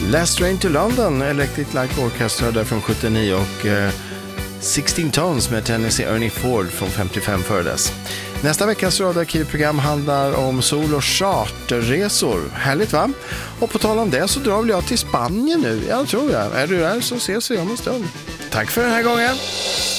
Last Train to London, Electric Light Orchestra där från 79 och 16 Tons med Tennessee Ernie Ford från 55 före dess. Nästa veckas radioarkivprogram handlar om sol- och charterresor. Härligt va? Och på tal om det så drar väl jag till Spanien nu. Jag tror jag. Är du där så ses vi om en stund. Tack för den här gången.